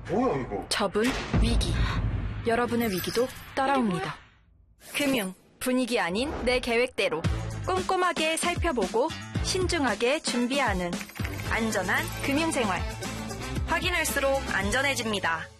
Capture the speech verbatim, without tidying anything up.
뭐야 이거? 접은 위기. 여러분의 위기도 따라옵니다. 금융, 분위기 아닌 내 계획대로 꼼꼼하게 살펴보고 신중하게 준비하는 안전한 금융생활. 확인할수록 안전해집니다.